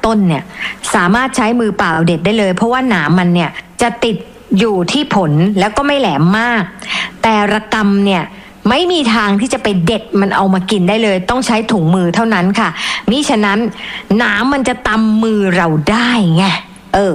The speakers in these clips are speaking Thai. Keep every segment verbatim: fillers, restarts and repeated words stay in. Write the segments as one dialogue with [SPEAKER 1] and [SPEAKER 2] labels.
[SPEAKER 1] ต้นเนี่ยสามารถใช้มือเปล่าเด็ดได้เลยเพราะว่าหนามมันเนี่ยจะติดอยู่ที่ผลแล้วก็ไม่แหลมมากแต่ระกำเนี่ยไม่มีทางที่จะไปเด็ดมันเอามากินได้เลยต้องใช้ถุงมือเท่านั้นค่ะมิฉะนั้นหนามมันจะตำมือเราได้ไงเออ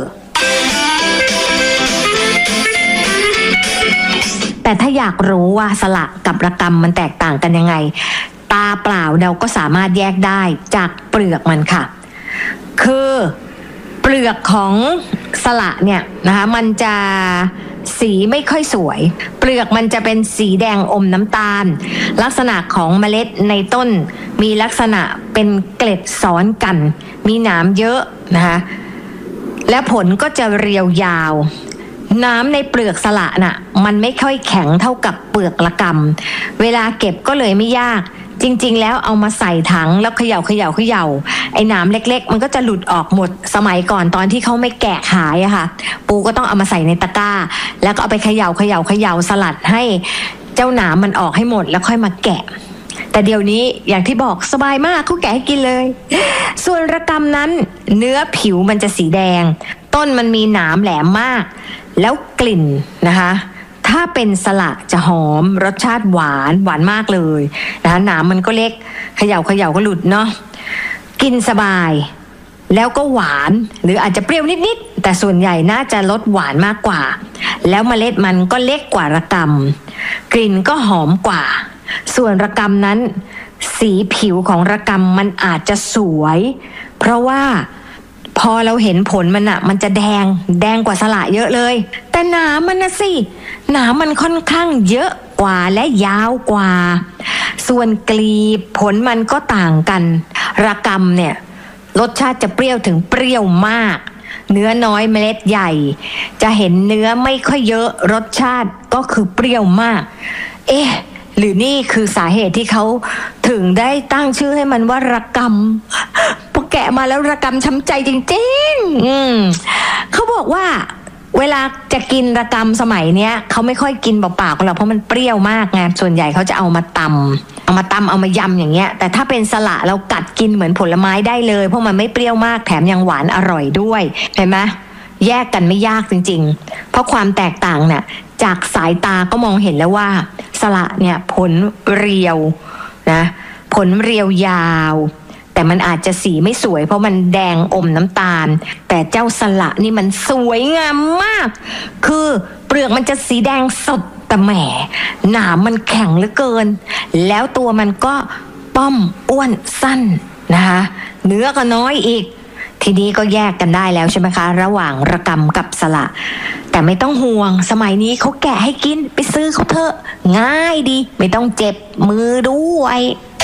[SPEAKER 1] แต่ถ้าอยากรู้ว่าสละกับระกำมันแตกต่างกันยังไงตาเปล่าเราก็สามารถแยกได้จากเปลือกมันค่ะคือเปลือกของสละเนี่ยนะคะมันจะสีไม่ค่อยสวยเปลือกมันจะเป็นสีแดงอมน้ำตาลลักษณะของเมล็ดในต้นมีลักษณะเป็นเกล็ดซ้อนกันมีหนามเยอะนะคะและผลก็จะเรียวยาวน้ำในเปลือกสละน่ะมันไม่ค่อยแข็งเท่ากับเปลือกระกำเวลาเก็บก็เลยไม่ยากจริงๆแล้วเอามาใส่ถังแล้วเขย่าเขย่าเขย่าไอ้หนามเล็กๆมันก็จะหลุดออกหมดสมัยก่อนตอนที่เขาไม่แกะขายอะค่ะปูก็ต้องเอามาใส่ในตะกร้าแล้วก็เอาไปเขย่าเขย่าเขย่าสลัดให้เจ้าหนามมันออกให้หมดแล้วค่อยมาแกะแต่เดี๋ยวนี้อย่างที่บอกสบายมากเขาแกะให้กินเลยส่วนระกำนั้นเนื้อผิวมันจะสีแดงต้นมันมีหนามแหลมมากแล้วกลิ่นนะคะถ้าเป็นสละจะหอมรสชาติหวานหวานมากเลยนะคะหนามมันก็เล็กเขย่าเขย่าก็หลุดเนาะกินสบายแล้วก็หวานหรืออาจจะเปรี้ยวนิดๆแต่ส่วนใหญ่น่าจะรสหวานมากกว่าแล้วเมล็ดมันก็เล็กกว่าระกำกลิ่นก็หอมกว่าส่วนระกำนั้นสีผิวของระกำมันอาจจะสวยเพราะว่าพอเราเห็นผลมันอะมันจะแดงแดงกว่าสละเยอะเลยแต่หนามมันนะสิหนามมันค่อนข้างเยอะกว่าและยาวกว่าส่วนกลีบผลมันก็ต่างกันระกำเนี่ยรสชาติจะเปรี้ยวถึงเปรี้ยวมากเนื้อน้อยเมล็ดใหญ่จะเห็นเนื้อไม่ค่อยเยอะรสชาติก็คือเปรี้ยวมากเอ๊ะหรือนี่คือสาเหตุที่เขาถึงได้ตั้งชื่อให้มันว่าระกำพอแกะมาแล้วระกำช้ำใจจริงๆอืมเขาบอกว่าเวลาจะกินระกำสมัยเนี้ยเขาไม่ค่อยกินเปล่าๆกันหรอกเพราะมันเปรี้ยวมากไงส่วนใหญ่เขาจะเอามาตำเอามาตำเอามายำอย่างเงี้ยแต่ถ้าเป็นสละเรากัดกินเหมือนผลไม้ได้เลยเพราะมันไม่เปรี้ยวมากแถมยังหวานอร่อยด้วยเห็นไหมแยกกันไม่ยากจริงๆเพราะความแตกต่างเนี่ยจากสายตาก็มองเห็นแล้วว่าสละเนี่ยผลเรียวนะผลเรียวยาวแต่มันอาจจะสีไม่สวยเพราะมันแดงอมน้ำตาลแต่เจ้าสละนี่มันสวยงามมากคือเปลือกมันจะสีแดงสดแต่แหมหนามมันแข็งเหลือเกินแล้วตัวมันก็ป้อมอ้วนสั้นนะคะเนื้อก็น้อยอีกทีนี้ก็แยกกันได้แล้วใช่ไหมคะระหว่างระกำกับสละแต่ไม่ต้องห่วงสมัยนี้เขาแกะให้กินไปซื้อเขาเถอะง่ายดีไม่ต้องเจ็บมือด้วย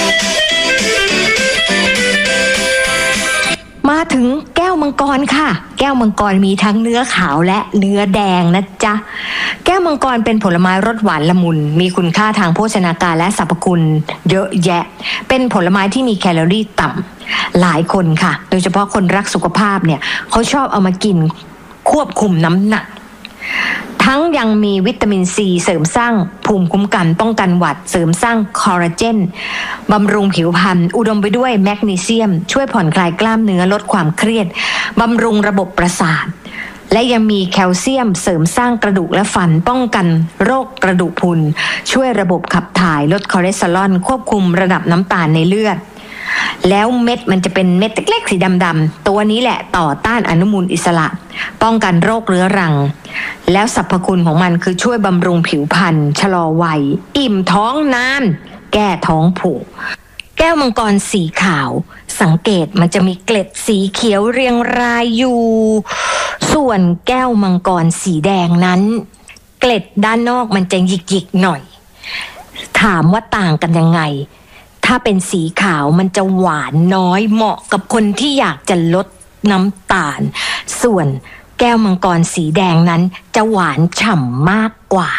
[SPEAKER 1] มาถึงแก้วมังกรค่ะแก้วมังกรมีทั้งเนื้อขาวและเนื้อแดงนะจ๊ะแก้วมังกรเป็นผลไม้รสหวานละมุนมีคุณค่าทางโภชนาการและสรรพคุณเยอะแยะเป็นผลไม้ที่มีแคลอรี่ต่ำหลายคนค่ะโดยเฉพาะคนรักสุขภาพเนี่ยเขาชอบเอามากินควบคุมน้ำหนักทั้งยังมีวิตามินซีเสริมสร้างภูมิคุ้มกันป้องกันหวัดเสริมสร้างคอลลาเจนบำรุงผิวพรรณอุดมไปด้วยแมกนีเซียมช่วยผ่อนคลายกล้ามเนื้อลดความเครียดบำรุงระบบประสาทและยังมีแคลเซียมเสริมสร้างกระดูกและฟันป้องกันโรคกระดูกพรุนช่วยระบบขับถ่ายลดคอเลสเตอรอลควบคุมระดับน้ำตาลในเลือดแล้วเม็ดมันจะเป็นเม็ดเล็กๆสีดำๆตัวนี้แหละต่อต้านอนุมูลอิสระป้องกันโรคเรื้อรังแล้วสรรพคุณของมันคือช่วยบำรุงผิวพรรณชะลอวัยอิ่มท้องนานแก้ท้องผูกแก้วมังกรสีขาวสังเกตมันจะมีเกล็ดสีเขียวเรียงรายอยู่ส่วนแก้วมังกรสีแดงนั้นเกล็ดด้านนอกมันจะหยิกๆหน่อยถามว่าต่างกันยังไงถ้าเป็นสีขาวมันจะหวานน้อยเหมาะกับคนที่อยากจะลดน้ำตาลส่วนแก้วมังกรสีแดงนั้นจะหวานฉ่ำมากกว่า